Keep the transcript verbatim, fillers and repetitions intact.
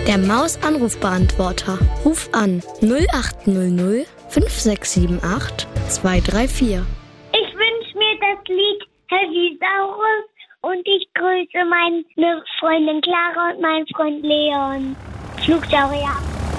Der Maus-Anrufbeantworter. Ruf an null acht null null fünf sechs sieben acht zwei drei vier. Ich wünsche mir das Lied Heavisaurus und ich grüße meine Freundin Clara und meinen Freund Leon. Flugsaurier.